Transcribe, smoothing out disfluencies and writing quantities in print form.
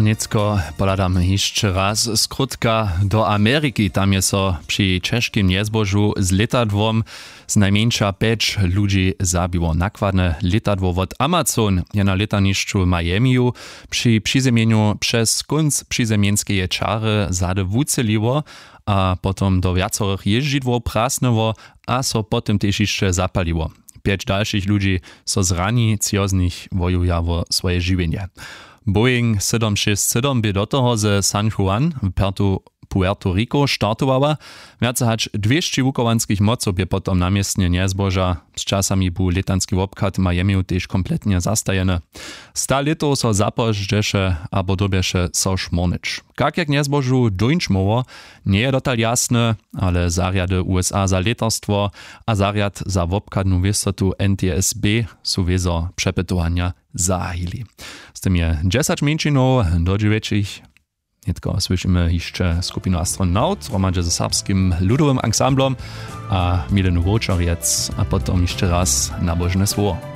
Niecko poladam jeszcze raz skrótka do Ameryki. Tam je so przy czeskim niezbożu z letadłom z najmniejsza 5 ludzi zabiło. Nakładne letadło od Amazon je na letaniszczu Miamiu przy przyzemieniu przez kunc przyzemienskiej czary zade wuceliło, a potom do wiacorych jeździdło prasnęło, a so potem też jeszcze zapaliło. 5 dalszych ludzi so zrani, cio z nich wojują swoje żywienie. Boeing 767 by do toho ze San Juan w Puerto Rico startowała. Więcej hać 200 wukowanskich moców by potom namiestnie niezboża. Z czasami był letanski obchod Miami też kompletnie zastajeny. 100 litów so zapożdżesze albo dobiesze so szmornyć. Jak niezbożu dończmowo, nie je dotal jasne, ale zariady USA za letarstwo a zariad za obchodną wysotu NTSB są wiezo przepytowania zahili. Z tym je 10 minut do 9. Netko słyszymy jeszcze skupinu Astronaut, romadze ze serbskim ludowym ansamblom, a Milenu Wočarec, a potom jeszcze raz nabożne słowo.